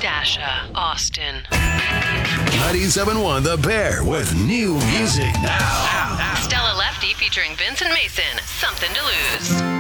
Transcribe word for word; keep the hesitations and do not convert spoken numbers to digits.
Dasha, Austin. ninety-seven point one The Bear with new music now. Stella Lefty featuring Vincent Mason, Something to Lose.